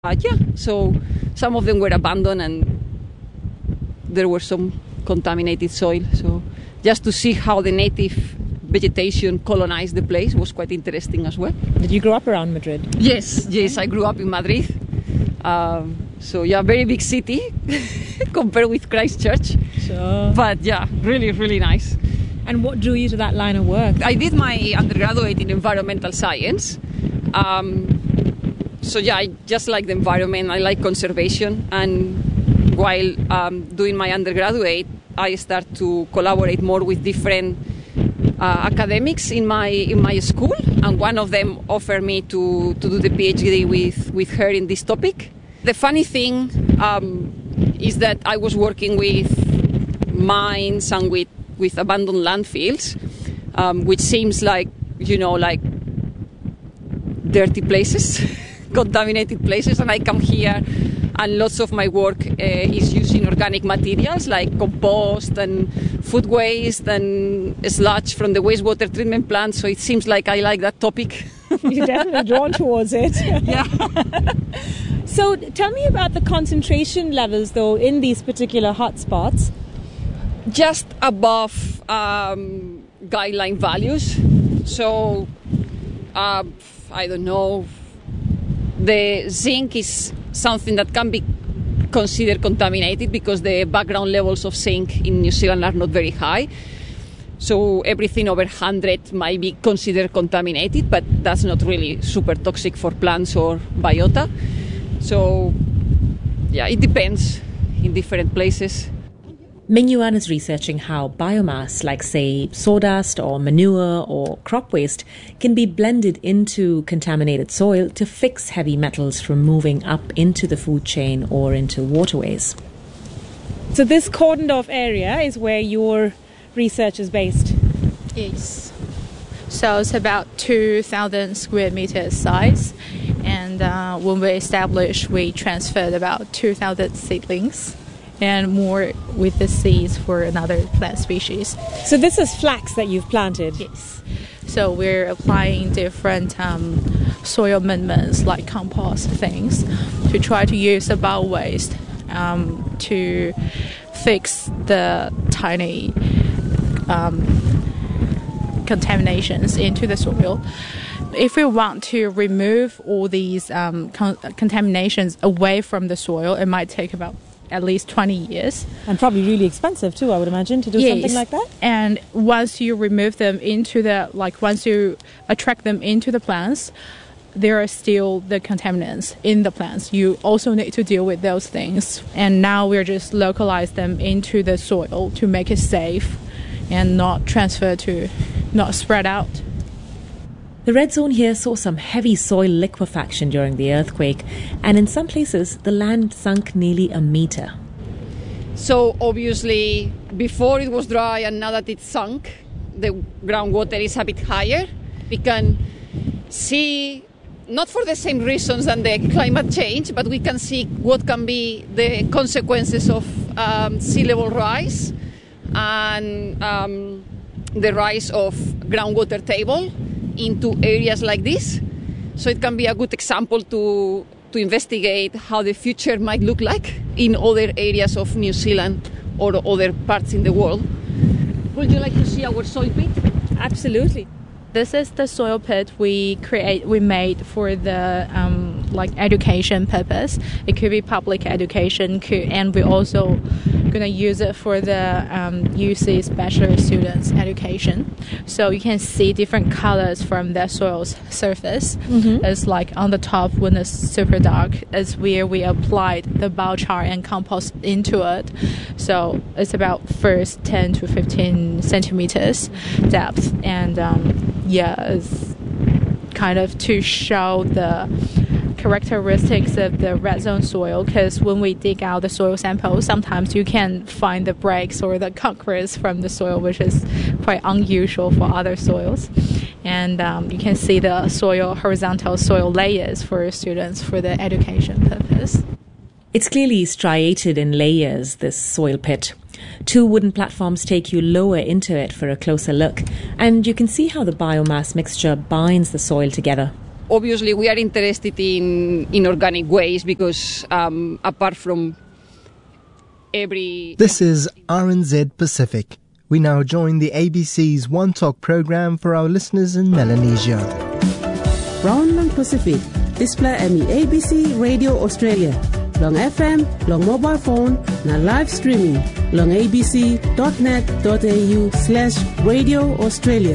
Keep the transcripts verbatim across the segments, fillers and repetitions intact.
Uh, yeah, so some of them were abandoned and there were some contaminated soil. So just to see how the native vegetation colonized the place was quite interesting as well. Did you grow up around Madrid? Yes, yes, I grew up in Madrid. Um, so yeah, very big city compared with Christchurch. Sure. But yeah, really, really nice. And what drew you to that line of work? I did my undergraduate in environmental science. Um, so yeah, I just like the environment. I like conservation. And while um, doing my undergraduate, I start to collaborate more with different uh, academics in my in my school. And one of them offered me to, to do the PhD with, with her in this topic. The funny thing um, is that I was working with mines and with, with abandoned landfills, um, which seems like, you know, like dirty places, contaminated places. And I come here and lots of my work uh, is using organic materials like compost and food waste and sludge from the wastewater treatment plant. So it seems like I like that topic. You're definitely drawn towards it. Yeah. So tell me about the concentration levels, though, in these particular hotspots. Just above um, guideline values. So, uh, I don't know, the zinc is something that can be considered contaminated because the background levels of zinc in New Zealand are not very high. So everything over one hundred might be considered contaminated, but that's not really super toxic for plants or biota. So, yeah, it depends in different places. Mingyuan is researching how biomass like, say, sawdust or manure or crop waste can be blended into contaminated soil to fix heavy metals from moving up into the food chain or into waterways. So this cordoned off area is where your research is based? Yes. So it's about two thousand square meters size. And uh, when we established, we transferred about two thousand seedlings and more with the seeds for another plant species. So this is flax that you've planted? Yes. So we're applying different um, soil amendments like compost things to try to use the bio waste um, to fix the tiny um, contaminations into the soil. If we want to remove all these um, con- contaminations away from the soil, it might take about at least twenty years. And probably really expensive too, I would imagine, to do yes. something like that. And once you remove them into the, like once you attract them into the plants, there are still the contaminants in the plants. You also need to deal with those things. And now we're just localize them into the soil to make it safe and not transfer to, not spread out. The red zone here saw some heavy soil liquefaction during the earthquake, and in some places the land sunk nearly a meter. So obviously, before it was dry and now that it's sunk, the groundwater is a bit higher. We can see, not for the same reasons than the climate change, but we can see what can be the consequences of um, sea level rise and um, the rise of groundwater table into areas like this. So it can be a good example to to investigate how the future might look like in other areas of New Zealand or other parts in the world. Would you like to see our soil pit? Absolutely. This is the soil pit we create, we made for the um, like education purpose. It could be public education, could, and we also gonna use it for the um, U C's bachelor students education. So you can see different colors from the soil's surface. Mm-hmm. It's like on the top when it's super dark, is where we applied the biochar and compost into it. So it's about first ten to fifteen centimeters depth, and um, yeah, it's kind of to show the characteristics of the red zone soil, because when we dig out the soil sample, sometimes you can find the breaks or the conquers from the soil, which is quite unusual for other soils. And um, you can see the soil, horizontal soil layers for students for the education purpose. It's clearly striated in layers, this soil pit. Two wooden platforms take you lower into it for a closer look, and you can see how the biomass mixture binds the soil together. obviously we are interested in, in organic waste because um, apart from every... This is R N Z Pacific. We now join the A B C's One Talk program for our listeners in Melanesia. Round long Pacific, display Emmy A B C Radio Australia. Long F M, long mobile phone, na live streaming, long abc.net.au slash Radio Australia.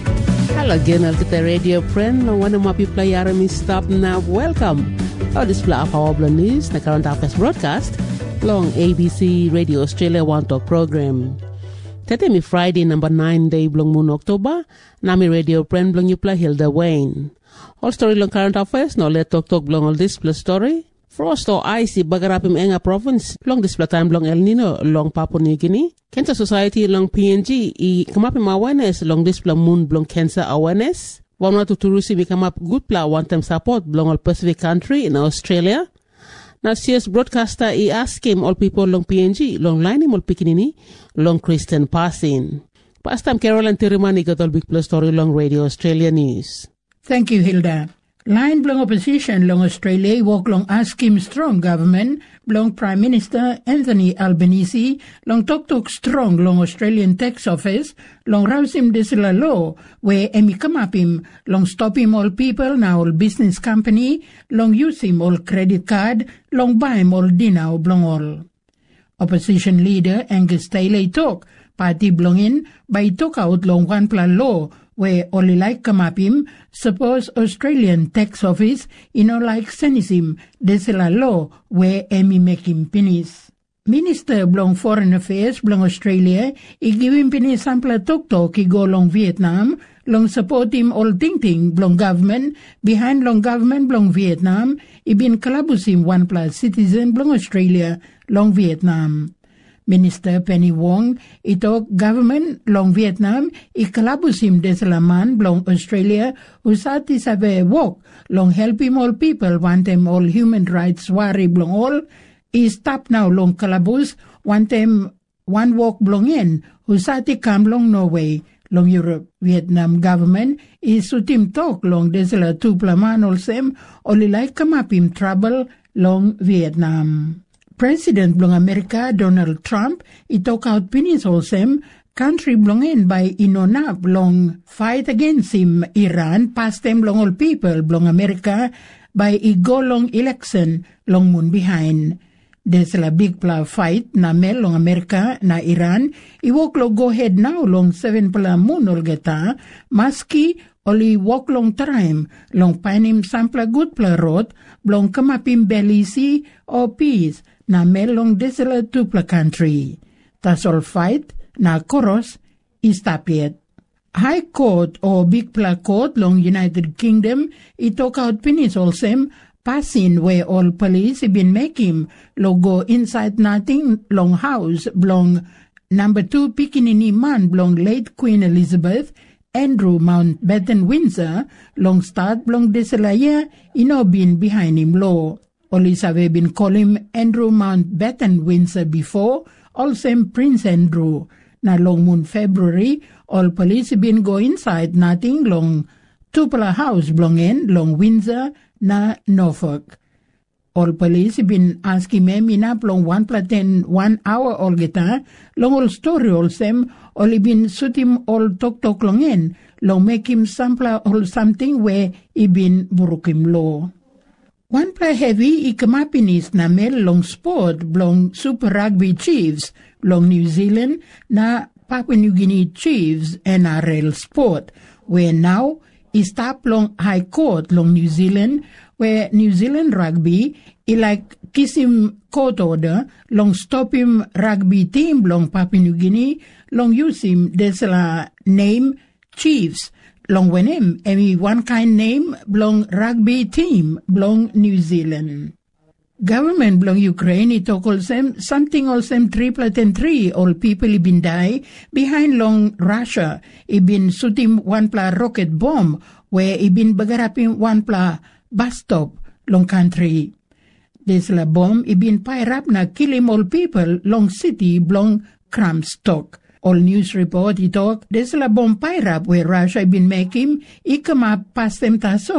Hello again, Alkita Radio friend, long one of my people yarami stop now. Welcome. Our display of our news, na current affairs broadcast, long A B C Radio Australia One Talk program. Today mi Friday number nine day blong moon October, nami radio friend blong yupla Hilda Wayne. All story long current affairs, no let talk talk blong all display story. Frost or icy bagarapim enga province, long display time long El Nino, long Papua New Guinea. Cancer Society long P N G, i kamapim awareness, long display moon blong cancer awareness. Wanatu Turusi mi kamap good pla one time support blong all Pacific country in Australia. Now C S broadcaster I ask him all people long P N G, long line him all pikinini, long Christian passing. Past time Caroline Tirimani got all big plus story long Radio Australia News. Thank you, Hilda. Line blong opposition long Australia walk long ask him strong government long Prime Minister Anthony Albanese long talk talk strong long Australian tax office long rouse him desila law where emi come up him long stop him all people now all business company long use him all credit card long buy him all dinner blong all. Opposition leader Angus Taylor talk party blong in by talk out long one plan law where only like come up him, suppose Australian tax office, you know, like sends him, there's a law where Amy make him pennies. Minister blong Foreign Affairs blong Australia, he give him pennies sample talk talk, he go long Vietnam, long support him all ting ting blong government, behind long government blong Vietnam, he been kalabus him one plus citizen blong Australia, long Vietnam. Minister Penny Wong, ito government long Vietnam, ikalabus him desalaman long Australia, usati sabe walk long help him all people, want them all human rights wari blong all, is stop now long kalabus, want them one walk blong in, usati come long Norway, long Europe, Vietnam government, is sutim talk long desala tu plaman all sem, only like come up him trouble long Vietnam. President blong America Donald Trump he talk out penis also country blong in by inona blong fight against him Iran past them long all people blong America by i go long election long moon behind. There's a big pla fight na mel long America na Iran i walk lo go ahead now long seven pla moon ol geta maski only walk long time long panim sample good pla road blong kamapim belisi o peace na melong desala tupla country. Tas all fight na koros istapiet. High Court o Big Pla Court long United Kingdom it talk out penis also passing where all police been making logo inside nothing long house blong number two pikinini man blong late Queen Elizabeth Andrew Mountbatten Windsor long start blong desala ya ino been behind him law. Police have been calling him Andrew Mountbatten Windsor before, also Prince Andrew. Na long moon February, all police been go inside nothing long tupla house belong in long Windsor na Norfolk. All police been asking me inap long one platen one hour all geta long all story all sem all been suit him all talk talk long in long make him sample all something where he been burukim law. One play heavy ikamapinis na mel long sport blong Super Rugby Chiefs long New Zealand na Papua New Guinea Chiefs N R L sport where now is tap long High Court long New Zealand where New Zealand Rugby I like kiss him court order long stop him rugby team long Papua New Guinea long use him desala name Chiefs long when him any one kind name belong rugby team belong New Zealand. Government belong Ukraine it talk all same something all same triple ten three all people he been die behind long Russia he been shooting one pla rocket bomb where he been bagaraping one pla bus stop long country. This la bomb he been fire up na kill him all people long city belong Kramstok. All news report he talk, there's a bomb pyre up where Russia been making, he come up past them tasol,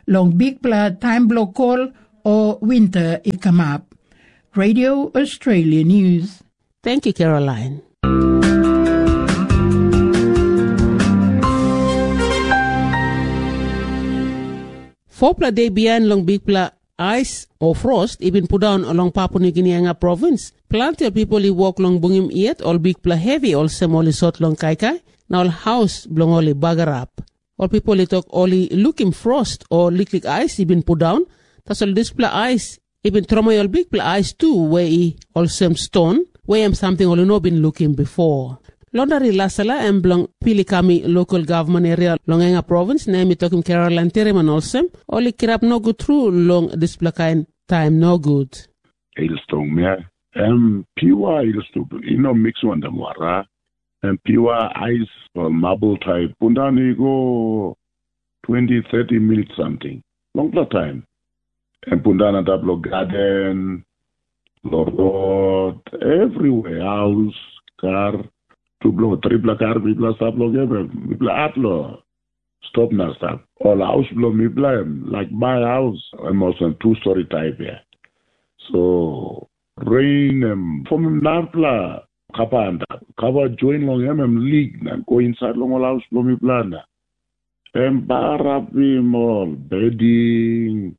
long big pla time blow call or winter it come up. Radio Australia News. Thank you, Caroline. Four pla day behind long big pla ice or frost even put down along Papua New Guinea province. Plenty of people who walk long bungim yet all big pla heavy all semoli sort long kai kai. Now all house blong only bagger up. All people who talk only looking frost or lick lick ice even put down. That's all this pla ice even trauma all big pla ice too where he all some stone where am something only no been looking before. Londari Lasala and Blong Pilikami local government area Longenga province, name it talking Caroline Tereman also, only kirap no good through long this plakain time no good. Hailstorm, yeah. Um, pure hailstorm, you know, mix one the wara, and pure ice or marble type. Pundani go twenty, thirty minutes something. Long time. And Pundana Dablo garden, Lord, everywhere, house, car. Two blow, three blow car, we blow stop blow, we blow out law. Stop now, stop. All house blow, me blame. Like my house, I'm also two story type here. So, rain, um, from him, Narpla, Kappa and cover join long, M league, and go inside long house blow, me plan. And bar up him all, bedding,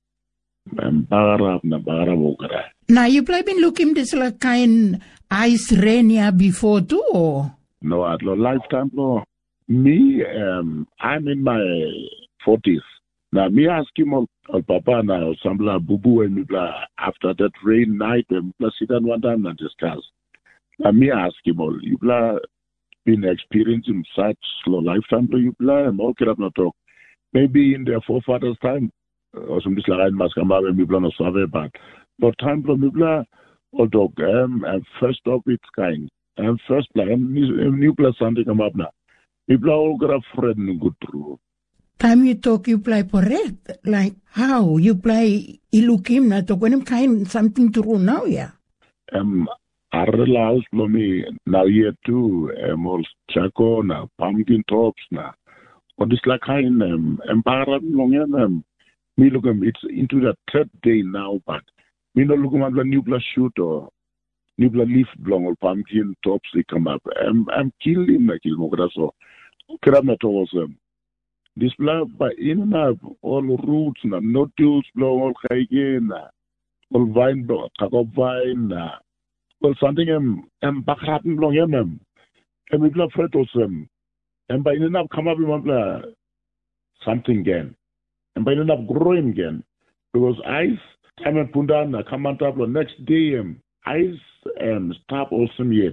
and bar up, na bar up, now you play been looking this like kind ice rain here before too, or? No, at lo lifetime no. Me, um, I'm in my forties. Now me ask him all, all papa now, sambla bubu and me blah after that rain night and plus sit down one time and discuss. Now me ask him all, you blah been experiencing such slow lifetime to you blah and all kid up not talk. Maybe in their forefathers' time or some this like must come up and me blah no survey but but time for me blah all dog um and first of its kind. And first play, and new play something come up now. People are all got a friend good through. Time you talk, you play correct. Like how you play ilukim na talk when him kind something true now, yeah. Um, I realize for me now year two, um, all chaco na pumpkin tops na. But it's like kind um, embarrassed long um, me look um, it's into the third day now, but me no look at the new play shoot or. Nibla leaf blong or pumpkin tops they come up. I'm I'm killing my kill more so. Kramna towards them. This blood by in and out all roots na no tools blow all again all vine blow kako vine na all something em em bakraten blong em em em we blood fretos em em by in and out come up in one something again and by in and out growing again because ice I'm in Pundana come on top next day em ice um stop awesome yet.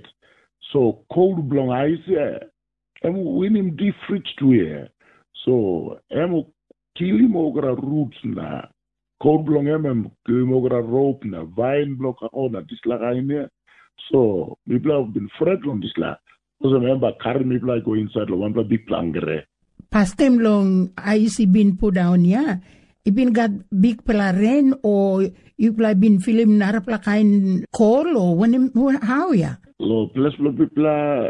So cold blong ice yeah. And when him deep fridge to here. So I'm kill him over roots na cold blong em kill him over rope na vine block on this like in there. So people have been fret on this la. Because remember carry me like go inside the one big plangere. Past time long ice been put down yeah. It been got big pala rain or you like been feeling narapla kind cold or when him how yeah? Lo plus people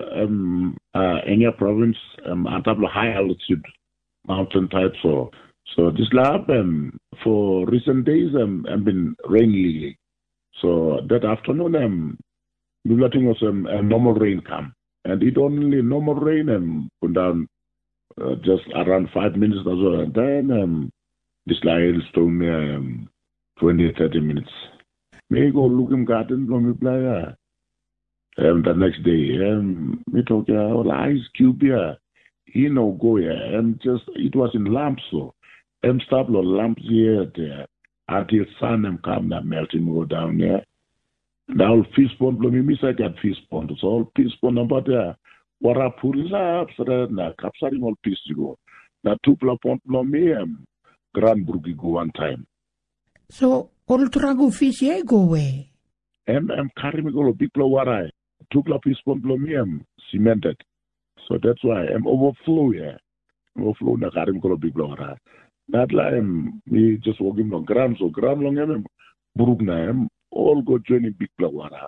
um uh in your province um at a high altitude mountain type so so this lab um for recent days um have been rainy. So that afternoon um we letting us um a normal rain come and it only normal rain and um, down uh, just around five minutes or so and then um this like stone um, twenty, thirty minutes. May go look in garden from me play. Um, the next day, um, me talk yeah, all ice cube here. He no go yeah, and just it was in lamps so. Um, stop the lamps here there until sun them come that melting go down there. Now fish pond blow me miss I got fish pond. So all fish pond about there. What I pull up so that na capturing all fish to go. Now two pond blow me um. Grand Brugi go one time. So all trago fish yeah go away. I'm I'm carrying go big blow warai. Two blow fish pond blow me am cemented. So that's why I'm overflow yeah. Overflow na carrying go big blow warai. That like I'm me just walking on ground so ground long am Brug na am all go joining big blow warai.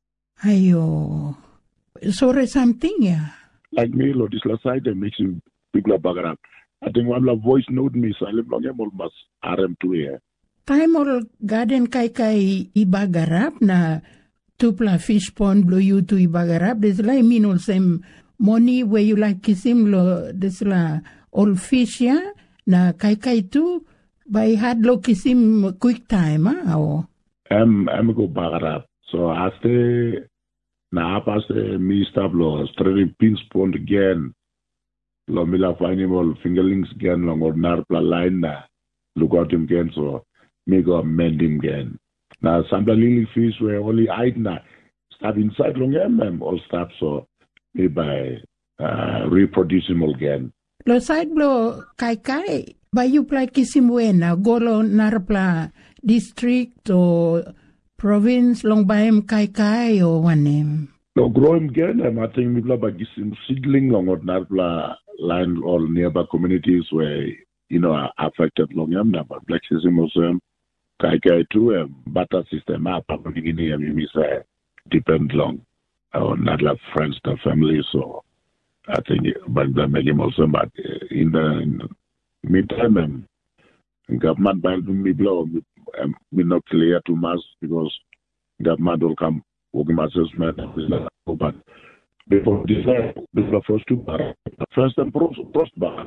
Ayo. Sorry something yeah. Like me lo this last side I'm mixing big blow bagarap. I think one la voice note me salim long em almost R M two here. Time all garden kai kai Ibagarap na tupla fish pond blow you to Ibagarap. There's like mean all same money where you like kisim lo this la all fish ya na kai kai too by hard lo kisim quick time ah or I'm I'm go Bagarap. So after na after me stop lo straight pins pond again. Lo mila animal fingerlings again long or narpla line na look out him again so me go amend him again. Now some the lily fish were only hide na start inside long mm all stop so me by uh, reproduce him again. Lo side blow kai kai by you play kisimwena go lo narpla district or province long by him kai kai or one name. No grow him again and I think me bla by kisim seedling long or narpla line all nearby communities where you know are affected long em na but black system also kai kai too um, butter system up Papua New Guinea me say depend long on not like friends the family so I think but the make him also but in the, in the meantime um, government by me blow um, we not clear too much because government will come working assessment but before this before the first two bar first and first first bar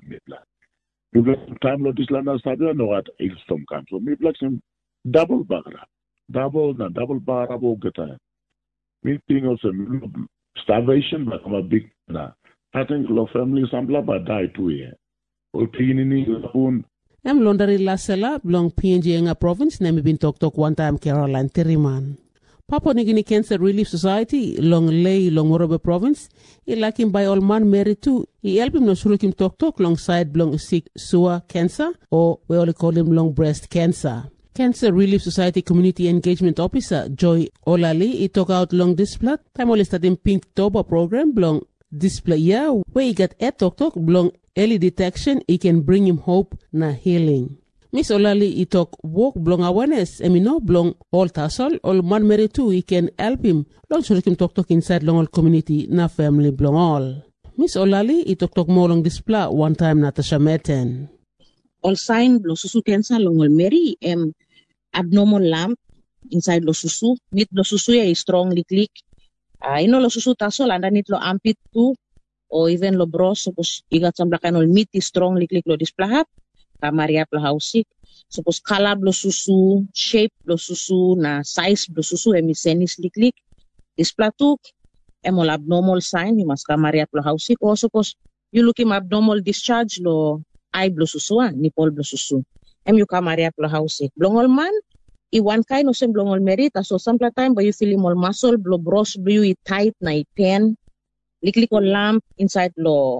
me time lo this land stadium no at Ilstom camp so me like some double bar double na double bar abo geta me think also starvation but I'm a big na I think lo family sample but die too here o tini un I'm Londari Lasela belong P N G nga province na me bin talk talk one time Caroline Terriman. Papua New Guinea Cancer Relief Society long lay long Morobe province I like him by all man married too. He help him no sure him talk talk long side belong sick sewer cancer or we only call him long breast cancer. Cancer Relief Society Community Engagement Officer Joy Olali he talk out long display time only starting Pink Toba program belong display yeah where he got a talk talk belong early detection he can bring him hope na healing. Miss Olali he talk walk belong awareness and me know belong all tassel all man married too he can help him long so him talk talk inside long all community na family belong all. Miss Olali he talk talk more long display one time Natasha Meten. All sign lo susu cancer long all Mary um abnormal lump inside lo susu nit lo susu ya strongly click uh, you know lo susu tassel and nit lo ampit too or even lo bros suppose igat some kind of meat is strongly click lo display Maria Plahausik. Suppose color blo susu, shape blo susu, na size blo susu, emisenis liklik. This platuk, emol abnormal sign, you must Maria Plahausik. Or suppose you look him abnormal discharge lo eye blo susu, nipple blo susu. Em you Maria Plahausik. Blongol man, I one kind of sem blongol merita. So some time, but you feel him all muscle, blo bros blo you tight, na I pen, liklik or lamp inside lo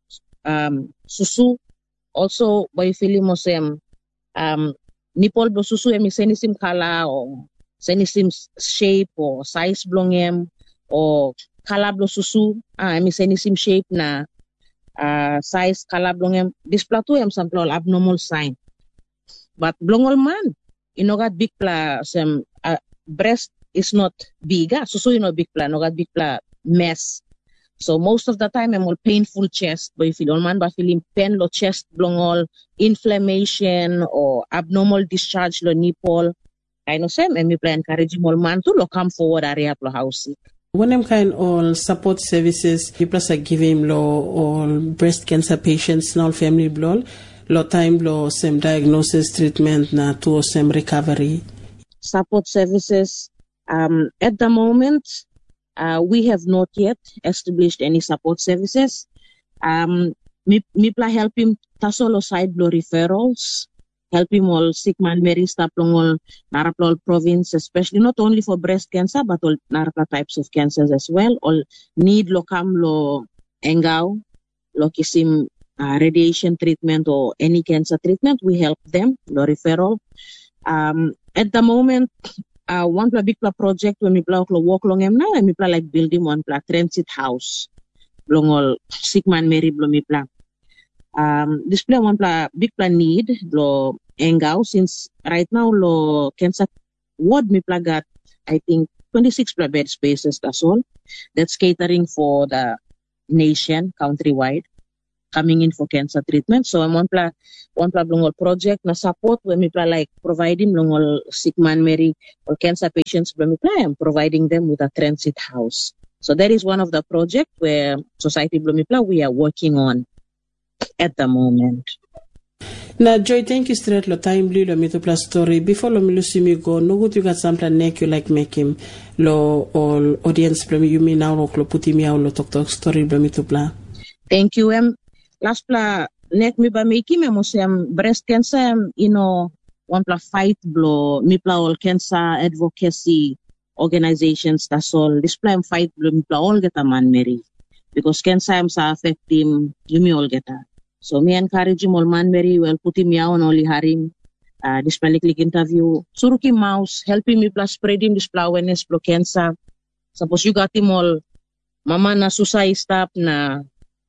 um susu. Also, by feeling mo sem um nipple blo susu emi senisim kala or senisim shape or size blong em or kala blo susu ah emi senisim shape na uh, size kala blong em this plateau em sample abnormal sign. But blongol man, you know got big pla sem uh, breast is not big ah susu you know big pla no got big pla mess. So most of the time, I'm all painful chest, but if you don't mind, but feeling pain, lo chest, blong all inflammation or abnormal discharge, lo nipple. I know same, and me play encourage all man to lo come forward area lo house. When I'm kind all support services, people are giving lo all breast cancer patients, all family blood, lo time lo same diagnosis, treatment, na to same recovery. Support services, um, at the moment. Uh, we have not yet established any support services. Um, Mipla help him tasolo side blow referrals, help him all sick man Mary staplong all Naraplol province, especially not only for breast cancer but all Narapla types of cancers as well. All need lo kam lo engao, lo kisim uh, radiation treatment or any cancer treatment. We help them lo referral. Um, at the moment. Uh, one pla big pla project when we pla walk long em now and we pla like building one pla transit house long all sick man Mary blo mi pla um this pla one pla big pla need blo engao since right now lo cancer ward mi pla got I think twenty-six pla bed spaces that's all that's catering for the nation countrywide coming in for cancer treatment. So I'm one pla one pla blongol project na support when me pla like providing blongol sick man Mary or cancer patients when me pla I'm providing them with a transit house. So that is one of the project where Society Blomipla we are working on at the moment. Na Joy, thank you straight lo timely lo mitopla story. Before lo milusimi go, no good you got something neck you like make him lo all audience blami you mean now lo puti mi lo talk talk story lo mitopla. Thank you. Um, last pla neck mi ba make him um breast cancer um, you know one pla fight blo mi pla all cancer advocacy organizations that's all this pla fight blo mi pla all get a man Mary because cancer am sa affect him you me all get a. So me encourage him all man Mary well put him on only harim uh this public interview suruki mouse helping me plus spreading this awareness for cancer. Suppose you got him all mama na susai stop na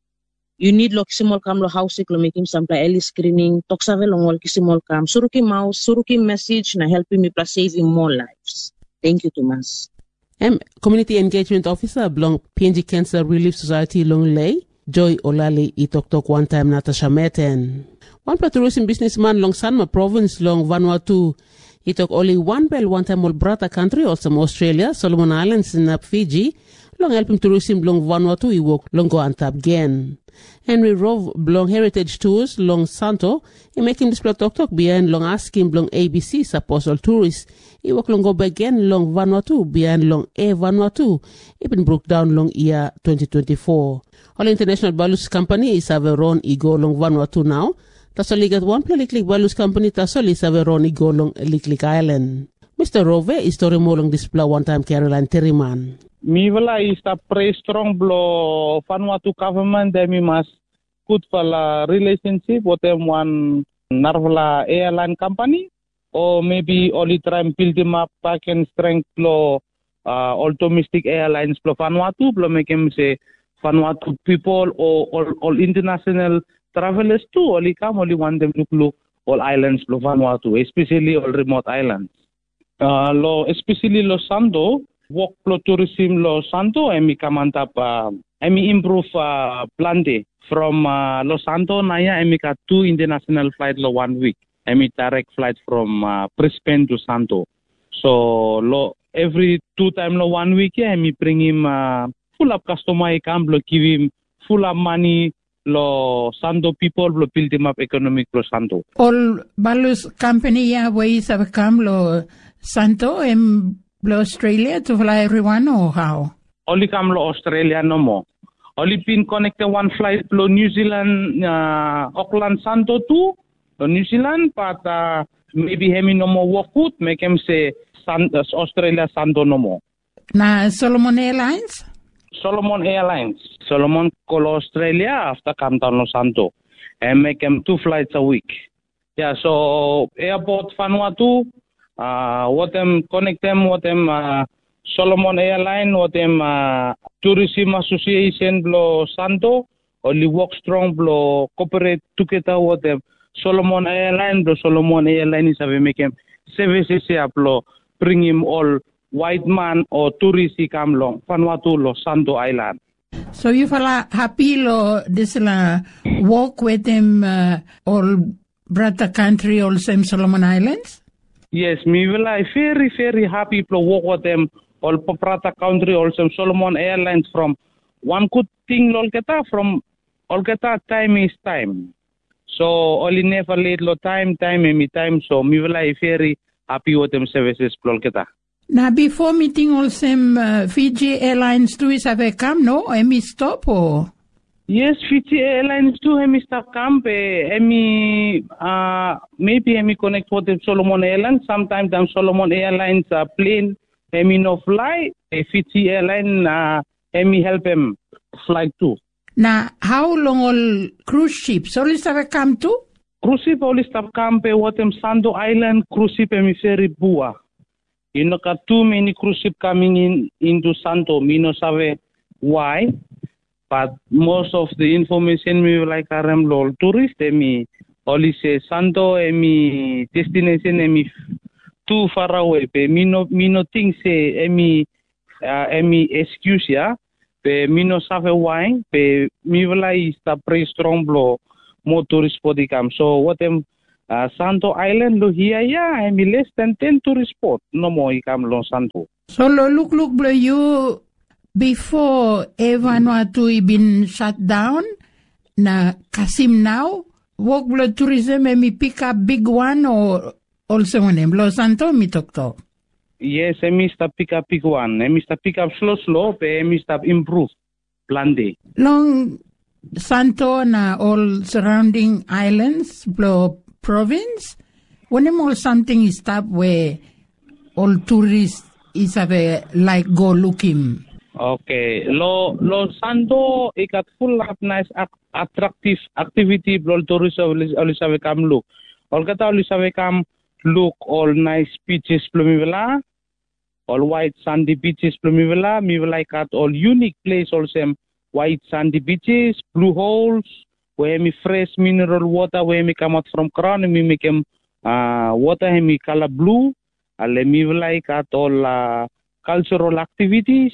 you need lo kisimol kam lo house lo make him some early screening talk sa long all kisimol kam suruki mouse suruki message na helping me plus saving more lives. Thank you Thomas. Um, Community Engagement Officer belong P N G Cancer Relief Society Long Lay. Joy Olali i talk talk one time Natasha Meten. One tourism businessman long Sanma province long Vanuatu. He talk only one bell one time all brother country also Australia, Solomon Islands in Fiji. Long helping tourism long Vanuatu he walk long go and tap again. Henry Rove long heritage tours long Santo. He making this talk talk behind long asking long A B C suppose all tourists. He walk long go back again long Vanuatu behind long A Vanuatu. He been broke down long year twenty twenty-four. All international balloons company is have a run igo long Vanuatu now. Tasoli got one play Liklik balloons company Tasoli is have a run igo long Liklik Island. Mister Rove is story more long display one time Caroline Terriman. Mi wala is a pretty strong blow Vanuatu government that mi mas good for la relationship with them one Narvala airline company or maybe only try and build them up back and strength blow uh, all domestic airlines blow Vanuatu blow make him say Vanuatu people or all, all international travelers too only come only want them to look all islands blow Vanuatu especially all remote islands. Uh, lo especially Los Santo walk pro tourism Los Santo and mi kamantap uh, and mi improve uh, plante from uh, Los Santo naya and mi got two international flight lo one week and mi direct flight from uh, Brisbane to Santo. So lo every two time lo one week yeah and mi bring him uh, full up customer I come lo give him full up money lo Santo people lo build him up economic lo Santo. All balus company ya ways have come lo Santo and lo Australia to fly everyone or how? Only come lo Australia no more. Only been connected one flight lo New Zealand uh, Auckland Santo too lo New Zealand but uh, maybe hemi no more work good make him say San, uh, Australia Santo no more. Na Solomon Airlines? Solomon Airlines. Solomon call Australia after come down Los Santo and make them two flights a week. Yeah, so airport Vanuatu, uh, what them connect them, what them uh, Solomon Airline, what them uh, Tourism Association Los Santo, only work strong, blow cooperate together with them. Solomon Airline, the Solomon Airline is have make them services here, blow bring him all. White man or tourist he come long Vanuatu lo Santo Island. So you feel happy lo this la walk with them uh, all brother country all same Solomon Islands? Yes, me will I very very happy to walk with them all brother country all same Solomon Airlines from one good thing lol keta from all keta time is time. So only never late lo time time any time so me will I very happy with them services lol keta. Now, before meeting all some uh, Fiji Airlines too is have a come, no? Emi stop or? Yes, Fiji Airlines too, Emi stop camp, Emi, uh, maybe Emi connect with the Solomon Airlines. Sometimes them Solomon Airlines uh, plane, Emi no fly, a Fiji Airline, uh, Emi help them fly too. Now, how long all cruise ships always have a come too? Cruise ship always stop camp, what them Santo Island, cruise ship Emi ferry bua. You know, got too many cruise ship coming in into Santo. Me no sabe why, but most of the information me like aram lol tourist. Me only say Santo. Me destination. Me too far away. Me no me no think say me uh, me excuse ya. Pe mino safe wine, pe mi vela ista pre strong blow more tourist spot ikam. So what em uh, Santo Island lo here ya, emi less than ten tourist spot. No more ikam lo Santo. So lo look look blow you before Vanuatu been shut down na Kasim now. Walk blow tourism emi pick up big one or also one em Lo Santo mi tok tok. Yes, emi sta pick up big one. Emi sta pick up slow slow, pe emi sta improve plan day. Long Santo na all surrounding islands, blow province. When em all something is stop where all tourists is have a, like go looking. Okay, lo lo Santo ikat full of nice ac- attractive activity blow tourists always have come look. All kata always have come look all nice beaches plumivela. All white sandy beaches plumivela. Mi vela ikat all unique place also. White sandy beaches, blue holes, where me fresh mineral water, where me come out from crown, and me make them uh, water, and me color blue. Ale me like at all uh, cultural activities.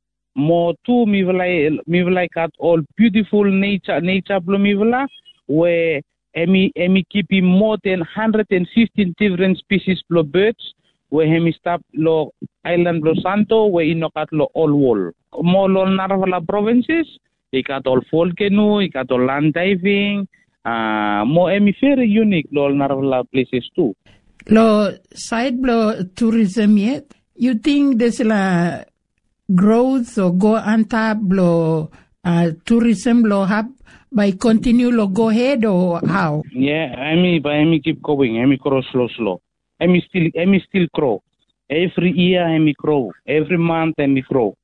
More too, me like me like at all beautiful nature, nature blue me where me me keeping more than one hundred fifteen different species of birds. Where me stop lo island lo Santo, where inokat lo all wall. More lo narvala provinces, ikat all folk canoe, ikat all land diving, uh, more emi very unique lo narvala places too. Lo side blow tourism yet? You think there's a growth or go on top blow uh, tourism lo hub by continue lo go ahead or how? Yeah, I mean, but I keep going, I grow slow slow. I still I still grow. Every year I grow. Every month I grow.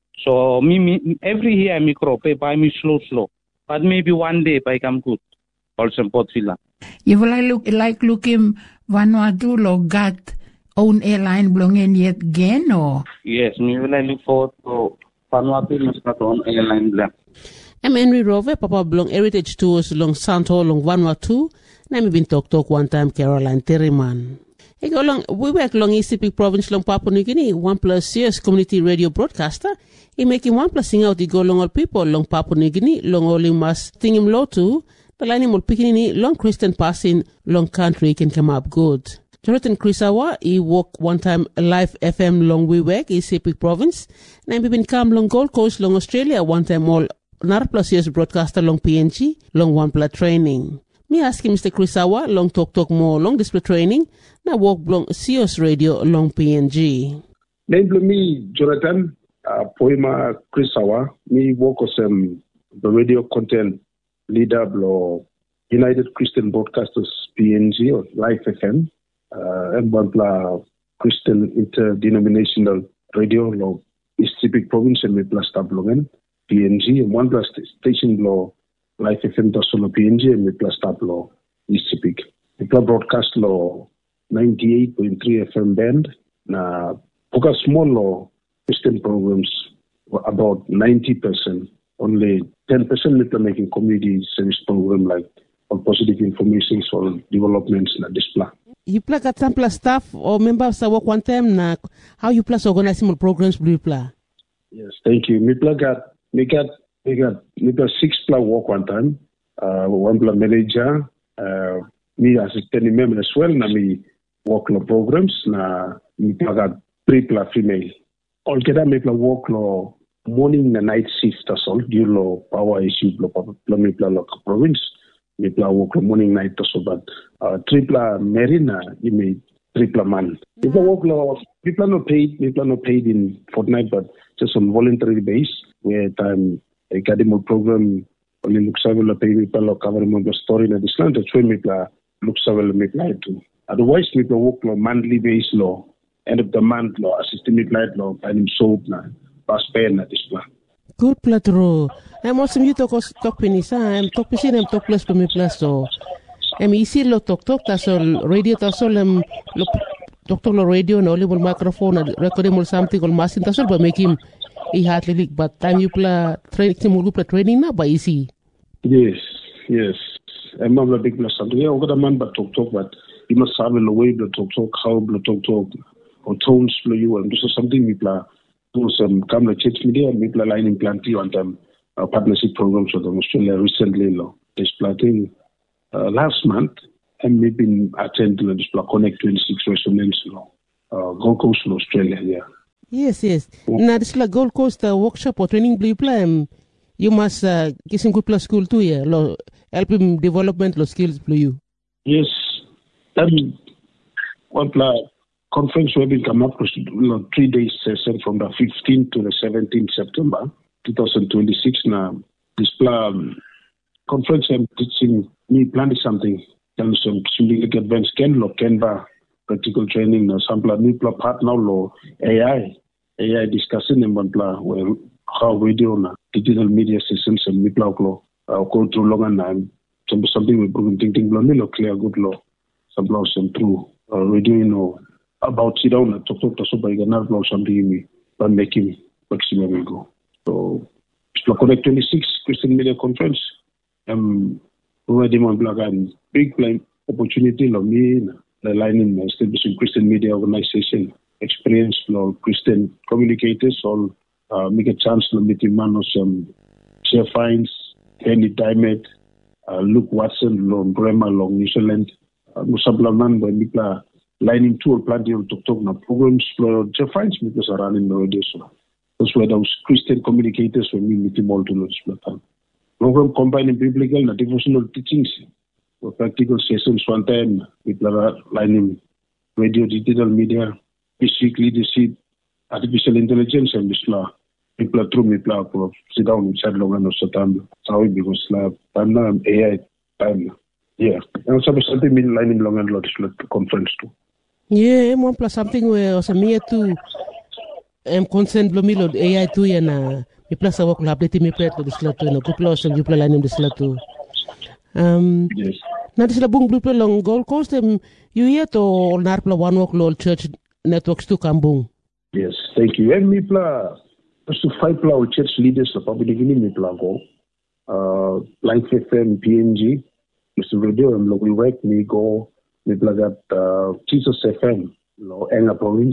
So me, me every year I grow. But I me slow slow. But maybe one day I come good. Also in Port Vila. You will look like looking Vanuatu lo got own airline belonging yet again or? Yes, me will I look forward to Vanuatu must got own airline black. I'm Henry Rove, Papa belong heritage tours long Santo long Vanuatu. Na mi been talk talk one time Caroline Terriman. I go long, we work long East Pacific Province long Papua New Guinea, one plus years community radio broadcaster. He making one plus sing out the go long all people long Papua New Guinea, long all him must sing him low too. The line him all picking long Christian passing, long country can come up good. Jonathan Krisawa, he walk one time live F M long we work East Pacific Province. Now we been come long Gold Coast long Australia, one time all another plus years broadcaster long P N G, long one plus training. Me ask him Mister Krisawa, long talk talk more, long display training, now walk long C O S radio, long P N G. Name me, Jonathan, uh, Poema Krisawa, me work as um, the radio content leader of United Christian Broadcasters P N G or Live F M, uh, and one pla Christian Interdenominational Radio, lo East Pacific Province, and me plus tablongen P N G, and one plus station law. Life F M solo P N G and me plus tap law East Pacific. The broadcast law ninety-eight point three F M band. Na poka small law Christian programs about ninety percent. Only ten percent me making community service program like on positive information or developments na display. You play at some plus staff or members that work one time na how you plus organizing programs blue play. Yes, thank you. Me play got me got We got we got six plus work one time. Uh, one plus manager. Uh, me as a ten member as well. Na me work the programs. Na me got three plus female. All together me plus work the morning and night shift as well. Due to power issue, plus me plus local province. Me plus work the morning night also. But uh, three plus marina. You me three plus man. People work the people not paid. People not paid in fortnight, but just on voluntary base where time. Academic program only looks available pay people or cover the story in this land. That's why people looks available make light to. Otherwise, people work on monthly base law, end of the month law, assistant light law, and him soap na pass pay na this plan. Good platro. I'm also you talk talk pinisa. I'm talk pisin. I'm talk plus to me plus so. I'm easy lo talk talk. Tasol radio tasol um lo talk talk lo radio na only mo microphone recording mo something or machine tasol but make him. He had like but time you play training you play training na ba easy. Yes, yes. I'm not a big plus something. Yeah, I got a man but talk talk but you must have a way to talk talk how to talk talk or tones for you and this is something we play So some come the church media, people are lining plenty on them uh, partnership programs with them. Australia recently, lo, this planting uh, last month, and we've been attending this Connect twenty-six resonance, lo, uh, Gold Coast, lo, Australia, yeah. Yes, yes. Oh. Now this like Gold Coast uh, workshop or training blue plan. You must uh, get some good plus school too, yeah. Lo, help him development lo skills for you. Yes, that one plan conference will be come up with you know, three days session from the fifteenth to the seventeenth September twenty twenty-six. Now this plan conference I'm teaching me planning something. Then some significant advanced can lo Canva practical training. Now some plan new plan partner lo A I A I discussing in one plan where how video na digital media systems and me plan lo uh, go through long and time. Some something we proven thinking lo me lo clear good lo some plan some through uh, radio you know. About sit down and talk to so by another blog something me but making maximum go. So Connect twenty-six Christian Media Conference. Um already on blog and big plan opportunity lo me the lining establishing Christian media organization experience lo Christian communicators all uh, make a chance to meet man or some Share Fines, Penny Diamond, uh, Luke Watson, lo Bremer, lo New Zealand, uh, Musablaman by Mikla lining tool plenty of talk talk na programs for Jeff Fines because are running the radio so that's where those Christian communicators when we meet them all to those platform. Program combining biblical and devotional teachings or practical sessions one time with lining radio, digital media, basic leadership, artificial intelligence and this law. People are through me people sit down inside long and also time how it because time now A I time. Yeah. And so something mean lining long and lot conference too. Yeah, one plus something where was a mere too. I'm concerned blomilo A I too yana. Me plus a work lab let me play to the slot to no couple of you play line the slot too. Um yes. Now this la bung blue long Gold Coast um you yet or narpla one work lol church networks to Kambung. Yes, thank you. And me pla to five pla church leaders the public beginning me pla go. Uh Life F M P N G Mister Radio and we work me go we plug at uh, Jesus F M, lo Enga Province,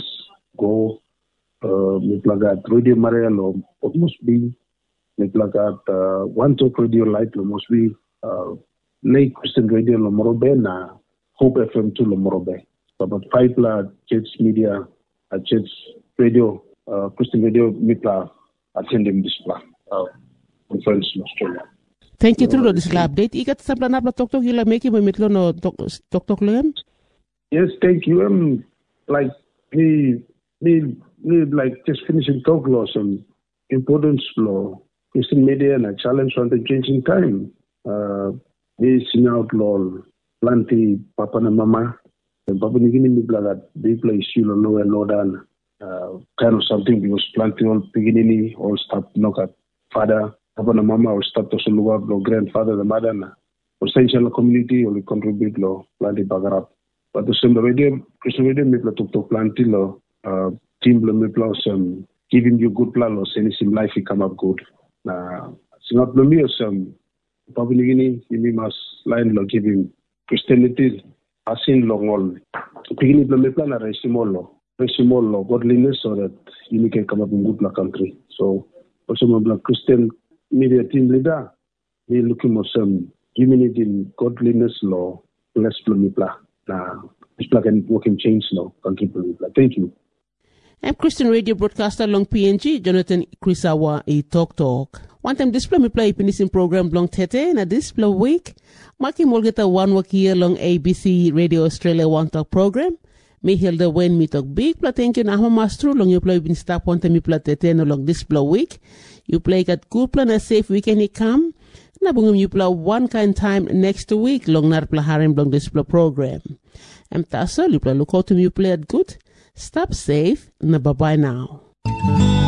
go uh, we plug at Radio Maria, lo must be we plug at uh, One Talk Radio Light, lo must be uh, Lake Christian Radio, lo Morobe, na Hope F M too, lo Morobe. So about five pla Church Media, uh, Church Radio, uh, Christian Radio, me pla attending this pla uh, conference in Australia. Thank you through this update. Ikat sa plan na talk talk ila make mo mitlo no talk talk lang. Yes, thank you. Um, like me, me, me like just finishing talk law some importance law, Christian media and a challenge on the changing time. Uh, me sing out law, plenty papa and mama, and papa nigini me blaga big place you know low and low down. Uh, kind of something because plenty all beginning all start knock at father. Papa and mama will start to look up grandfather, the mother, or essential community will contribute lo plenty bagarap. But the same radio, Christian radio, me to to plenty lo uh team lo me plus um giving you good plan lo sending him life he come up good. Na singat lo me some Papua New Guinea me must line lo giving Christianity asin lo ngol. Beginning lo me plan a resimol lo resimol lo godliness so that you can come up in good la country. So also my Christian media team leader, we looking for some humanity in godliness law, bless Plumipla. Now, this plug and working change law, country Plumipla. Thank you. I'm Christian radio broadcaster long P N G, Jonathan Krisawa, a talk talk. One time display me play finishing program long tete na display week. Maki Molgeta one week here long A B C Radio Australia One Talk program. Me hilda when me talk big pla thank you na hama mastro long you play bin stop on me pla tete no long display week. You play at good plan a safe weekend he come. Na bungum you play one kind time next week long nar pla harem long display program. Em tasa you play look out to you play at good. Stop safe na bye bye now.